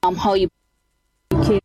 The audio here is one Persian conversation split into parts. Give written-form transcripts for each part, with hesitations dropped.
نام‌هایی که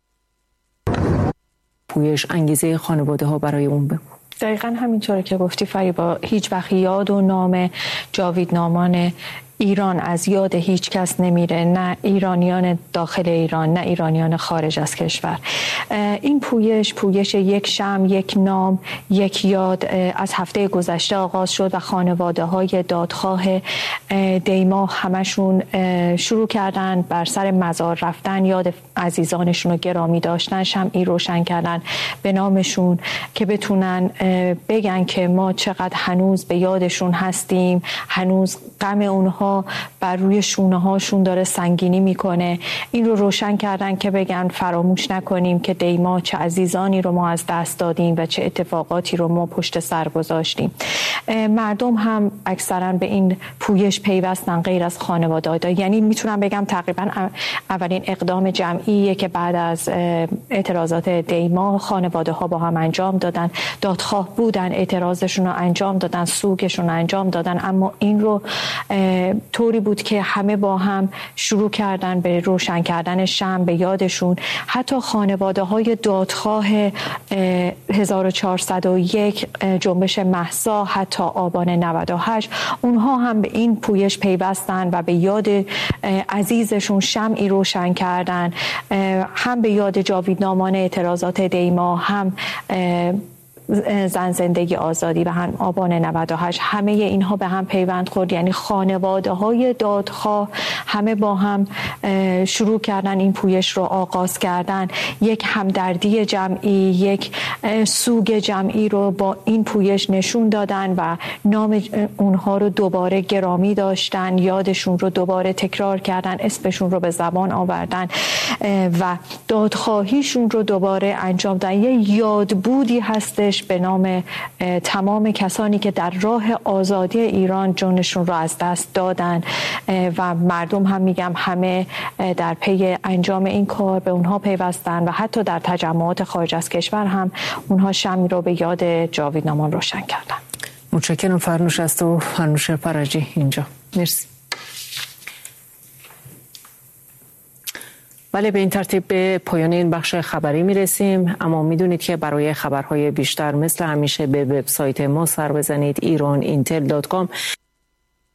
پویش انگیزه خانواده ها برای اون بگو. دقیقا همینطوره که گفتی فریبا، هیچ وقت یاد و نام جاویدنامان ایران از یاد هیچ کس نمیره، نه ایرانیان داخل ایران نه ایرانیان خارج از کشور. این پویش یک شمع، یک نام، یک یاد از هفته گذشته آغاز شد و خانواده های دادخواه دیما همشون شروع کردن بر سر مزار رفتن، یاد عزیزانشون رو گرامی داشتن، شمعی روشن کردن به نامشون که بتونن بگن که ما چقدر هنوز به یادشون هستیم، هنوز غم اونها بر روی شونه هاشون داره سنگینی میکنه. این رو روشن کردن که بگن فراموش نکنیم که دیما چه عزیزانی رو ما از دست دادیم و چه اتفاقاتی رو ما پشت سر گذاشتیم. مردم هم اکثرا به این پویش پیوستن غیر از خانواده، یعنی میتونم بگم تقریبا اولین اقدام جمعیه که بعد از اعتراضات دیما خانواده ها با هم انجام دادن، دادخواه بودن، اعتراضشون رو انجام دادن، سوگشون رو انجام دادن، اما این رو طوری بود که همه با هم شروع کردن به روشن کردن شمع به یادشون. حتی خانواده های دادخواه 1401 جنبش مهسا، حتی آبان 98، اونها هم به این پویش پیوستن و به یاد عزیزشون شمعی روشن کردن، هم به یاد جاویدنامان اعتراضات دیما، هم زن زندگی آزادی و هم آبان 98، همه اینها به هم پیوند خورد. یعنی خانواده های دادخواه همه با هم شروع کردن این پویش رو آغاز کردن، یک همدردی جمعی، یک سوگ جمعی رو با این پویش نشون دادن و نام اونها رو دوباره گرامی داشتن، یادشون رو دوباره تکرار کردن، اسمشون رو به زبان آوردن و دادخواهیشون رو دوباره انجام دادن. یه یادبودی هستش به نام تمام کسانی که در راه آزادی ایران جونشون رو از دست دادن و مردم هم میگم همه در پی انجام این کار به اونها پیوستن و حتی در تجمعات خارج از کشور هم اونها شمعی رو به یاد جاویدنامان روشن کردن. متشکرم فرنوش از تو، فرنوش فرجی اینجا. مرسی. بله، به این ترتیب به پایان این بخش خبری میرسیم، اما میدونید که برای خبرهای بیشتر مثل همیشه به وبسایت ما سر بزنید ایرانینتل.com.